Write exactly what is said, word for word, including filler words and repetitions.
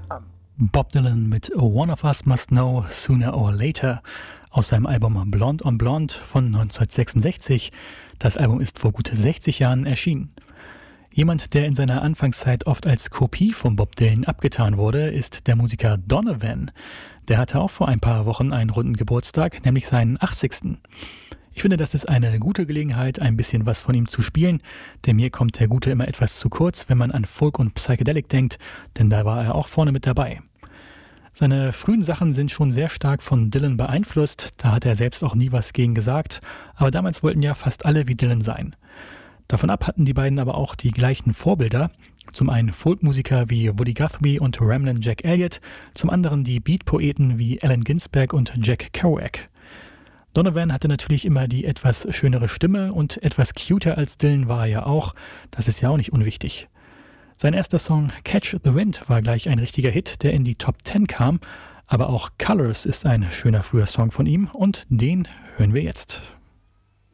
Bob Dylan mit One of Us Must Know Sooner or Later aus seinem Album Blonde on Blonde von neunzehnhundertsechsundsechzig. Das Album ist vor gut sechzig Jahren erschienen. Jemand, der in seiner Anfangszeit oft als Kopie von Bob Dylan abgetan wurde, ist der Musiker Donovan. Der hatte auch vor ein paar Wochen einen runden Geburtstag, nämlich seinen achtzigsten. Ich finde, das ist eine gute Gelegenheit, ein bisschen was von ihm zu spielen, denn mir kommt der Gute immer etwas zu kurz, wenn man an Folk und Psychedelic denkt, denn da war er auch vorne mit dabei. Seine frühen Sachen sind schon sehr stark von Dylan beeinflusst, da hat er selbst auch nie was gegen gesagt, aber damals wollten ja fast alle wie Dylan sein. Davon ab hatten die beiden aber auch die gleichen Vorbilder, zum einen Folkmusiker wie Woody Guthrie und Ramblin' Jack Elliott, zum anderen die Beatpoeten wie Allen Ginsberg und Jack Kerouac. Donovan hatte natürlich immer die etwas schönere Stimme und etwas cuter als Dylan war er ja auch, das ist ja auch nicht unwichtig. Sein erster Song Catch the Wind war gleich ein richtiger Hit, der in die Top zehn kam, aber auch Colors ist ein schöner früher Song von ihm und den hören wir jetzt.